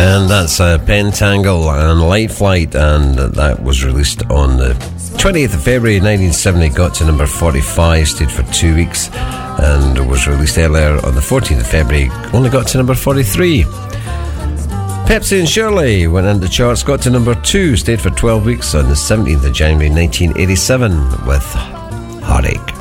And that's Pentangle and Light Flight, and that was released on the 20th of February 1970, got to number 45, stayed for 2 weeks, and was released earlier on the 14th of February, only got to number 43. Pepsi and Shirley went into the charts, got to number 2, stayed for 12 weeks on the 17th of January 1987 with Heartache.